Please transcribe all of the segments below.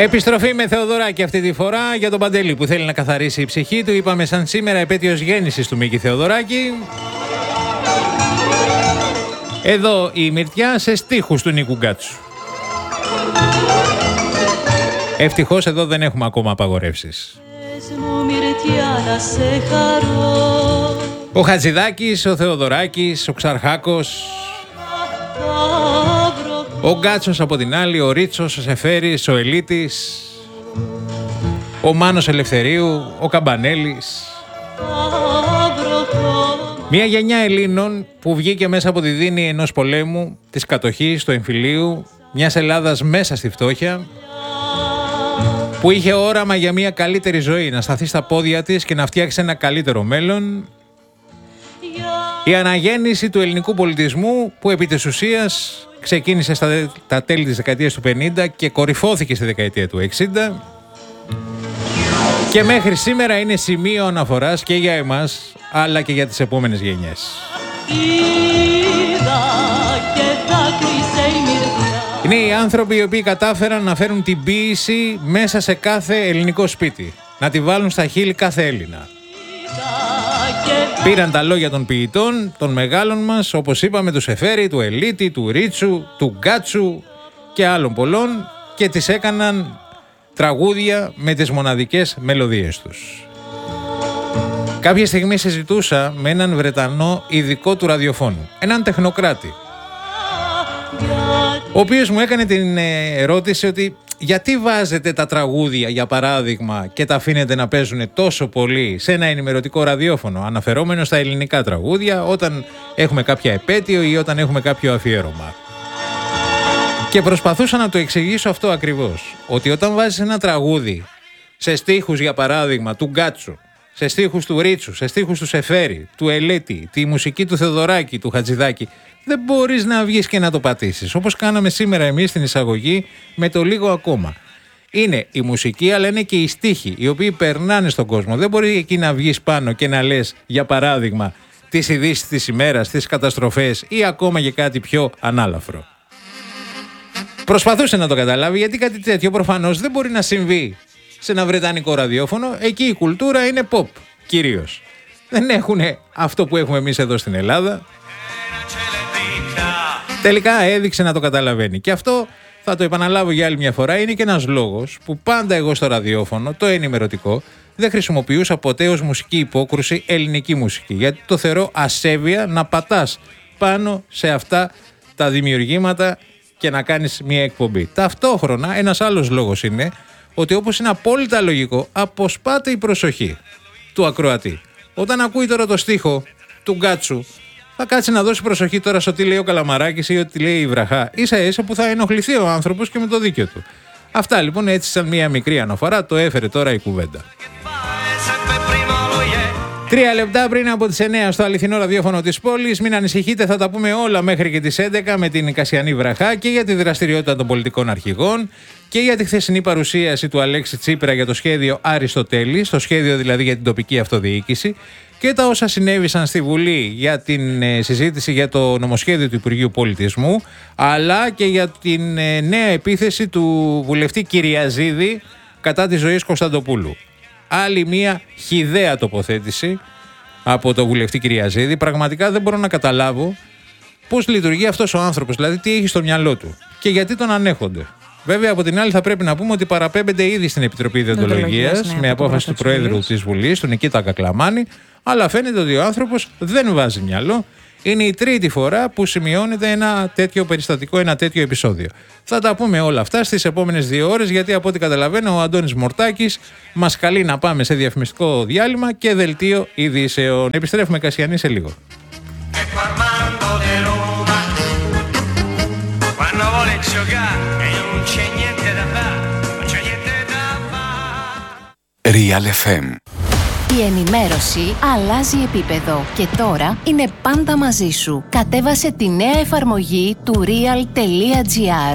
Επιστροφή με Θεοδωράκη αυτή τη φορά για τον Παντελή που θέλει να καθαρίσει η ψυχή του. Είπαμε σαν σήμερα επέτειος γέννησης του Μίκη Θεοδωράκη. Εδώ η Μυρτιά σε στίχους του Νίκου Γκάτσου. Ευτυχώς εδώ δεν έχουμε ακόμα απαγορεύσεις. Ο Χατζηδάκης, ο Θεοδωράκης, ο Ξαρχάκος, ο Γκάτσος από την άλλη, ο Ρίτσος, ο Σεφέρης, ο Ελίτης, ο Μάνος Ελευθερίου, ο Καμπανέλης. Μια γενιά Ελλήνων που βγήκε μέσα από τη δίνη ενός πολέμου, της κατοχής, του εμφυλίου, μιας Ελλάδας μέσα στη φτώχεια, που είχε όραμα για μια καλύτερη ζωή, να σταθεί στα πόδια της και να φτιάξει ένα καλύτερο μέλλον. Η αναγέννηση του ελληνικού πολιτισμού που επί της ουσίας ξεκίνησε στα τέλη της δεκαετίας του 50 και κορυφώθηκε στη δεκαετία του 60 και μέχρι σήμερα είναι σημείο αναφοράς και για εμάς αλλά και για τις επόμενες γενιές. Είναι οι άνθρωποι οι οποίοι κατάφεραν να φέρουν την ποίηση μέσα σε κάθε ελληνικό σπίτι, να τη βάλουν στα χείλη κάθε Έλληνα. Πήραν τα λόγια των ποιητών, των μεγάλων μας, όπως είπαμε, του Σεφέρη, του Ελίτη, του Ρίτσου, του Γκάτσου και άλλων πολλών και τις έκαναν τραγούδια με τις μοναδικές μελωδίες τους. Κάποια στιγμή συζητούσα με έναν Βρετανό ειδικό του ραδιοφώνου, έναν τεχνοκράτη, ο οποίος μου έκανε την ερώτηση ότι γιατί βάζετε τα τραγούδια, για παράδειγμα, και τα αφήνετε να παίζουν τόσο πολύ σε ένα ενημερωτικό ραδιόφωνο, αναφερόμενο στα ελληνικά τραγούδια, όταν έχουμε κάποια επέτειο ή όταν έχουμε κάποιο αφιέρωμα. Και προσπαθούσα να το εξηγήσω αυτό ακριβώς, ότι όταν βάζεις ένα τραγούδι σε στίχους, για παράδειγμα, του Γκάτσου, σε στίχους του Ρίτσου, σε στίχους του Σεφέρη, του Ελίτη, τη μουσική του Θεοδωράκη, του Χατζηδάκη, δεν μπορείς να βγεις και να το πατήσεις, όπως κάναμε σήμερα εμείς στην εισαγωγή με το λίγο ακόμα. Είναι η μουσική, αλλά είναι και οι στίχοι, οι οποίοι περνάνε στον κόσμο. Δεν μπορεί εκεί να βγεις πάνω και να λες, για παράδειγμα, τις ειδήσεις της ημέρας, τις καταστροφές ή ακόμα και κάτι πιο ανάλαφρο. Προσπαθούσε να το καταλάβει, γιατί κάτι τέτοιο προφανώς δεν μπορεί να συμβεί σε ένα βρετανικό ραδιόφωνο. Εκεί η κουλτούρα είναι pop, κυρίως. Δεν έχουν αυτό που έχουμε εμείς εδώ στην Ελλάδα. Τελικά έδειξε να το καταλαβαίνει. Και αυτό, θα το επαναλάβω για άλλη μια φορά, είναι και ένας λόγος που πάντα εγώ στο ραδιόφωνο, το ενημερωτικό, δεν χρησιμοποιούσα ποτέ ως μουσική υπόκρουση ελληνική μουσική. Γιατί το θεωρώ ασέβεια να πατάς πάνω σε αυτά τα δημιουργήματα και να κάνεις μια εκπομπή. Ταυτόχρονα, ένας άλλος λόγος είναι ότι, όπως είναι απόλυτα λογικό, αποσπάται η προσοχή του ακροατή. Όταν ακούει τώρα το στίχο του Γκάτσου, θα κάτσει να δώσει προσοχή τώρα στο τι λέει ο Καλαμαράκης ή ότι λέει η Βραχά. Ίσα-ίσα που θα ενοχληθεί ο άνθρωπος και με το δίκιο του. Αυτά λοιπόν, έτσι σαν μια μικρή αναφορά, το έφερε τώρα η κουβέντα. 3 λεπτά πριν από τις 9 στο αληθινό ραδιόφωνο της πόλης. Μην ανησυχείτε, θα τα πούμε όλα μέχρι και τις 11 με την Κασιανή Βραχά και για τη δραστηριότητα των πολιτικών αρχηγών και για τη χθεσινή παρουσίαση του Αλέξη Τσίπρα για το σχέδιο Αριστοτέλη, το σχέδιο δηλαδή για την τοπική αυτοδιοίκηση, και τα όσα συνέβησαν στη Βουλή για την συζήτηση για το νομοσχέδιο του Υπουργείου Πολιτισμού, αλλά και για την νέα επίθεση του βουλευτή Κυριαζίδη κατά της Ζωής Κωνσταντοπούλου. Άλλη μία χυδαία τοποθέτηση από το βουλευτή Κυριαζίδη. Πραγματικά δεν μπορώ να καταλάβω πώς λειτουργεί αυτός ο άνθρωπος, δηλαδή τι έχει στο μυαλό του και γιατί τον ανέχονται. Βέβαια, από την άλλη, θα πρέπει να πούμε ότι παραπέμπεται ήδη στην Επιτροπή Διοντολογίας με απόφαση του Προέδρου της Βουλής, του Νικήτα Κακλαμάνη, αλλά φαίνεται ότι ο άνθρωπος δεν βάζει μυαλό. Είναι η τρίτη φορά που σημειώνεται ένα τέτοιο περιστατικό, ένα τέτοιο επεισόδιο. Θα τα πούμε όλα αυτά στις επόμενες 2 ώρες, γιατί από ό,τι καταλαβαίνω ο Αντώνης Μορτάκης μας καλεί να πάμε σε διαφημιστικό διάλειμμα και δελτίο ειδήσεων. Επιστρέφουμε, Κασιανή, σε λίγο. Real FM. Η ενημέρωση αλλάζει επίπεδο και τώρα είναι πάντα μαζί σου. Κατέβασε τη νέα εφαρμογή του Real.gr.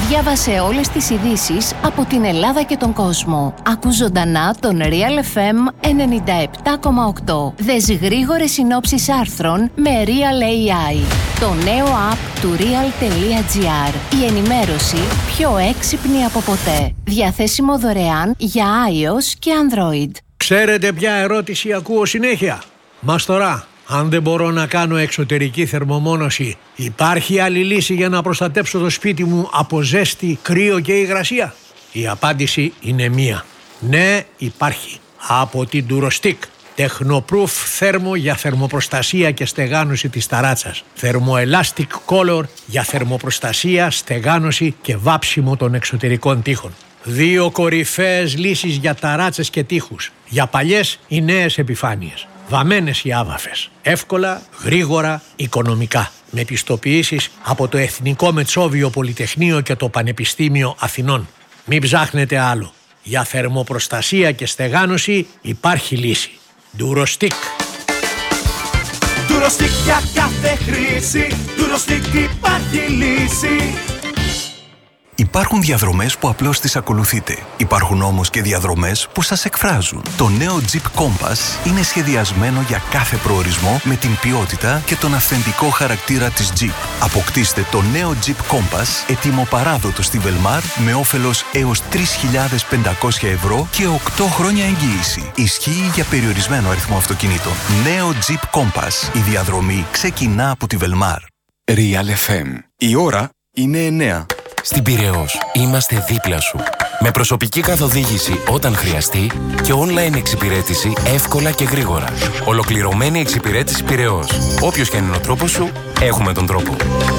Διάβασε όλες τις ειδήσεις από την Ελλάδα και τον κόσμο. Άκου ζωντανά τον Real FM 97,8. Δες γρήγορες συνόψεις άρθρων με Real AI. Το νέο app του real.gr. Η ενημέρωση πιο έξυπνη από ποτέ. Διαθέσιμο δωρεάν για iOS και Android. Ξέρετε ποια ερώτηση ακούω συνέχεια? Μαστορά, αν δεν μπορώ να κάνω εξωτερική θερμομόνωση, υπάρχει άλλη λύση για να προστατέψω το σπίτι μου από ζέστη, κρύο και υγρασία? Η απάντηση είναι μία. Ναι, υπάρχει. Από την Durostick. Technoproof θέρμο για θερμοπροστασία και στεγάνωση της ταράτσας. Thermoelastic Color για θερμοπροστασία, στεγάνωση και βάψιμο των εξωτερικών τοίχων. 2 κορυφαίες λύσεις για ταράτσες και τοίχους. Για παλιές ή νέες επιφάνειες. Βαμμένες ή άβαφες. Εύκολα, γρήγορα, οικονομικά. Με πιστοποιήσεις από το Εθνικό Μετσόβιο Πολυτεχνείο και το Πανεπιστήμιο Αθηνών. Μην ψάχνετε άλλο. Για θερμοπροστασία και στεγάνωση υπάρχει λύση. Durostick. Durostick για κάθε χρήση. Durostick υπάρχει λύση. Υπάρχουν διαδρομές που απλώς τις ακολουθείτε. Υπάρχουν όμως και διαδρομές που σας εκφράζουν. Το νέο Jeep Compass είναι σχεδιασμένο για κάθε προορισμό με την ποιότητα και τον αυθεντικό χαρακτήρα της Jeep. Αποκτήστε το νέο Jeep Compass έτοιμο παράδοτο στη Velmar με όφελος έως 3.500 ευρώ και 8 χρόνια εγγύηση. Ισχύει για περιορισμένο αριθμό αυτοκινήτων. Νέο Jeep Compass. Η διαδρομή ξεκινά από τη Velmar. Real FM. Η ώρα είναι 9. Στην Πειραιώς είμαστε δίπλα σου. Με προσωπική καθοδήγηση όταν χρειαστεί και online εξυπηρέτηση εύκολα και γρήγορα. Ολοκληρωμένη εξυπηρέτηση Πειραιώς. Όποιος και είναι ο τρόπος σου, έχουμε τον τρόπο.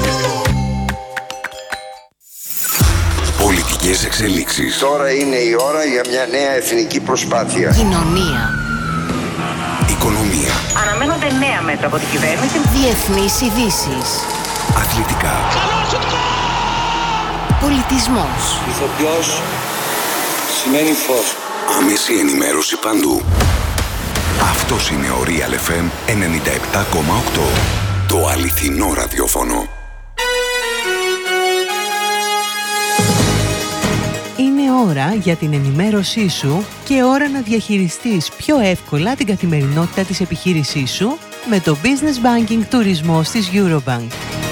Πολιτικές εξελίξεις. Τώρα είναι η ώρα για μια νέα εθνική προσπάθεια. Κοινωνία. Οικονομία. Αναμένονται νέα μέτρα από την κυβέρνηση. Διεθνείς ειδήσεις. Αθλητικά. Πολιτισμός. Ηθοποιός σημαίνει φως. Άμεση ενημέρωση παντού. Αυτός είναι ο Real FM 97,8. Το αληθινό ραδιόφωνο. Είναι ώρα για την ενημέρωσή σου και ώρα να διαχειριστείς πιο εύκολα την καθημερινότητα της επιχείρησής σου με το Business Banking Τουρισμός της Eurobank.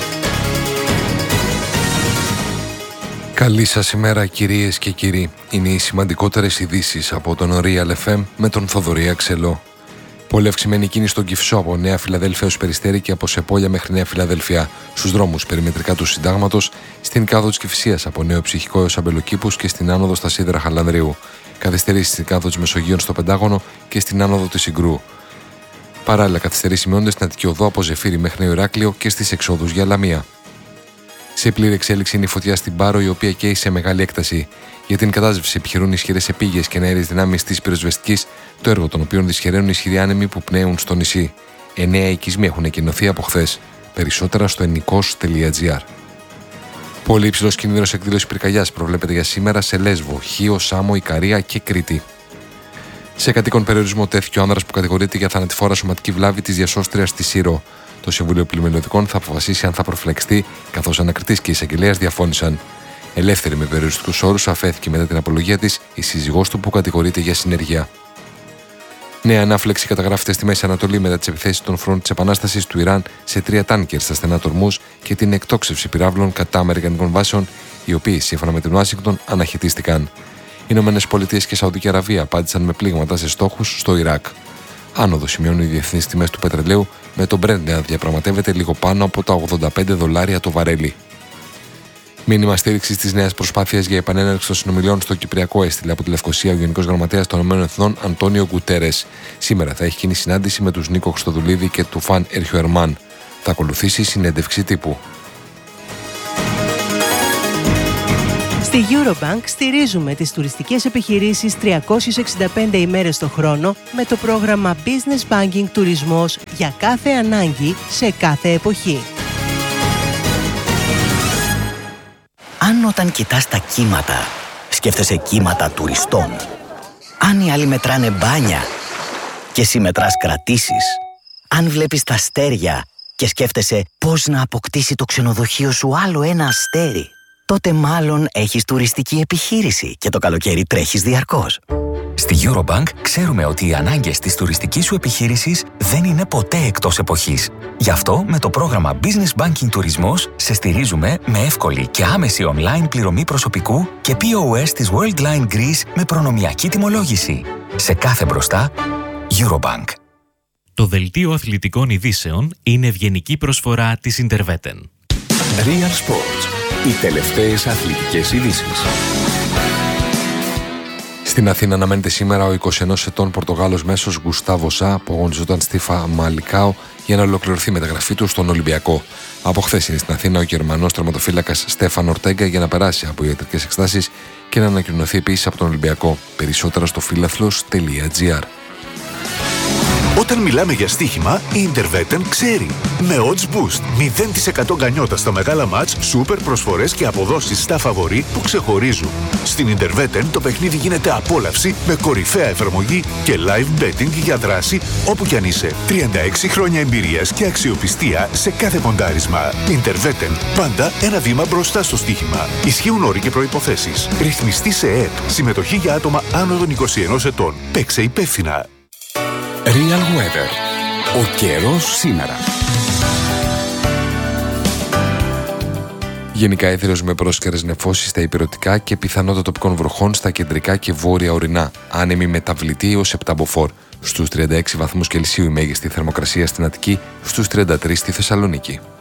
Καλή σας ημέρα κυρίες και κύριοι. Είναι οι σημαντικότερες ειδήσεις από τον Real FM με τον Θοδωρή Αξελό. Πολύ αυξημένη κίνηση στον Κυφσό από Νέα Φιλαδέλφια ως Περιστέρη και από Σεπόλια μέχρι Νέα Φιλαδέλφια, στους δρόμους περιμετρικά του Συντάγματος, στην κάδο της Κηφισίας από Νέο Ψυχικό έως Αμπελοκήπους και στην άνοδο στα Σίδερα Χαλανδρίου. Καθυστερήσεις στην κάδο της Μεσογείων στο Πεντάγωνο και στην άνοδο της Συγκρού. Παράλληλα, καθυστερήσεις σημειώνονται στην Αττική Οδό από Ζεφύρι μέχρι Νέο Ηράκλειο και στις εξόδους για Λαμία. Σε πλήρη εξέλιξη είναι η φωτιά στην Πάρο, η οποία καίει σε μεγάλη έκταση. Για την κατάσβεση επιχειρούν ισχυρές επίγειες και αέριες δυνάμεις της πυροσβεστικής, το έργο των οποίων δυσχεραίνουν ισχυροί άνεμοι που πνέουν στο νησί. 9 οικισμοί έχουν εκκοινωθεί από χθες. Περισσότερα στο ennikos.gr. Πολύ υψηλός κίνδυνος εκδήλωσης πυρκαγιάς προβλέπεται για σήμερα σε Λέσβο, Χίο, Σάμο, Ικαρία και Κρήτη. Σε κατοίκον περιορισμό τέθηκε ο άνδρας που κατηγορείται για θανατηφόρα σωματική βλάβη της διασώστριας στη Σύρο. Το Συμβούλιο Πλημμυλωτικών θα αποφασίσει αν θα προφυλακιστεί, καθώς ανακριτής και εισαγγελέας διαφώνησαν. Ελεύθερη με περιοριστικούς όρους αφέθηκε μετά την απολογία της η σύζυγός του που κατηγορείται για συνεργεία. Νέα ανάφλεξη καταγράφεται στη Μέση Ανατολή μετά τις επιθέσεις των φρόντων της Επανάστασης του Ιράν σε 3 τάνκερ στα στενά του Ορμούζ και την εκτόξευση πυράβλων κατά αμερικανικών βάσεων, οι οποίοι σύμφωνα με την Ουάσιγκτον αναχαιτίστηκαν. Οι Ηνωμένες Πολιτείες και η Σαουδική Αραβία απάντησαν με πλήγματα σε στόχους στο Ιράκ. Άνοδο σημειώνουν οι διεθνείς τιμές του πετρελαίου, με το Brent να διαπραγματεύεται λίγο πάνω από τα $85 το βαρέλι. Μήνυμα στήριξη τη νέα προσπάθεια για επανέναρξη των συνομιλιών στο Κυπριακό έστειλε από τη Λευκοσία ο Γενικός Γραμματέας των ΗΠΑ Αντώνιο Γκουτέρες. Σήμερα θα έχει γίνει συνάντηση με τους Νίκο Χρυστοδουλίδη και του Φαν Ερχιοερμάν. Θα ακολουθήσει συνέντευξη τύπου. Στη Eurobank στηρίζουμε τις τουριστικές επιχειρήσεις 365 ημέρες το χρόνο με το πρόγραμμα Business Banking Τουρισμός για κάθε ανάγκη σε κάθε εποχή. Αν όταν κοιτάς τα κύματα, σκέφτεσαι κύματα τουριστών. Αν οι άλλοι μετράνε μπάνια και εσύ μετράς κρατήσεις. Αν βλέπεις τα αστέρια και σκέφτεσαι πώς να αποκτήσει το ξενοδοχείο σου άλλο ένα αστέρι. τότε μάλλον έχεις τουριστική επιχείρηση και το καλοκαίρι τρέχεις διαρκώς. Στη Eurobank ξέρουμε ότι οι ανάγκες της τουριστικής σου επιχείρησης δεν είναι ποτέ εκτός εποχής. Γι' αυτό με το πρόγραμμα Business Banking Τουρισμός σε στηρίζουμε με εύκολη και άμεση online πληρωμή προσωπικού και POS της Worldline Greece με προνομιακή τιμολόγηση. Σε κάθε μπροστά, Eurobank. Το δελτίο αθλητικών ειδήσεων είναι ευγενική προσφορά της Interveten. Real Sports. Οι τελευταίες αθλητικές ειδήσεις. Στην Αθήνα αναμένεται σήμερα ο 21 ετών Πορτογάλος μέσος Γκουστάβο Σα, που αγωνιζόταν στη Φαμαλικάο για να ολοκληρωθεί η μεταγραφή του στον Ολυμπιακό. Από χθες είναι στην Αθήνα ο Γερμανός τερματοφύλακας Στέφαν Ορτέγκα για να περάσει από ιατρικές εξετάσεις και να ανακοινωθεί επίσης από τον Ολυμπιακό. Περισσότερα στο φιλαθλος.gr. Όταν μιλάμε για στοίχημα, η Interveten ξέρει. Με Odds Boost, 0% γκανιότα στα μεγάλα μάτς, σούπερ προσφορές και αποδόσεις στα φαβορί που ξεχωρίζουν. Στην Interveten το παιχνίδι γίνεται απόλαυση με κορυφαία εφαρμογή και live betting για δράση όπου κι αν είσαι. 36 χρόνια εμπειρίας και αξιοπιστία σε κάθε ποντάρισμα. Interveten, πάντα ένα βήμα μπροστά στο στοίχημα. Ισχύουν όροι και προϋποθέσεις. Ρυθμιστή σε ΕΕΠ. Συμμετοχή για άτομα άνω των 21 ετών. Παίξε υπεύθυνα. Real Weather. Ο καιρός σήμερα. Γενικά έθριος με πρόσκαιρες νεφώσεις στα ηπειρωτικά και πιθανότητα τοπικών βροχών στα κεντρικά και βόρεια ορεινά. Άνεμη μεταβλητή έως 7 μποφόρ. Στους 36 βαθμούς Κελσίου η μέγιστη θερμοκρασία στην Αττική, στους 33 στη Θεσσαλονίκη.